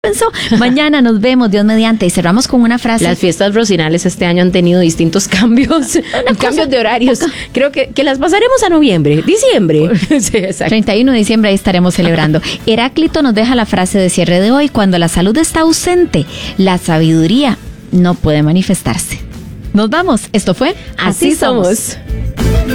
Mañana nos vemos, Dios mediante, y cerramos con una frase. Las fiestas rocinales este año han tenido distintos cambios, cambios de horarios. Creo que las pasaremos a diciembre. Sí, exacto. 31 de diciembre ahí estaremos celebrando. Heráclito nos deja la frase de cierre de hoy: cuando la salud está ausente, la sabiduría no puede manifestarse. Nos vamos. Esto fue Así somos.